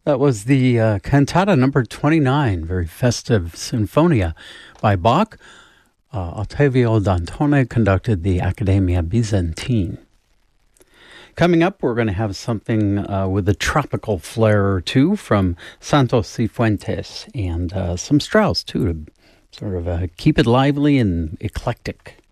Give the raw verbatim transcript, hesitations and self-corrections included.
That was the uh, cantata number twenty-nine, very festive sinfonia by Bach. Uh, Ottavio Dantone conducted the Accademia Byzantine. Coming up, we're going to have something uh, with a tropical flair or two from Santos Cifuentes and uh, some Strauss, too, to sort of uh, keep it lively and eclectic.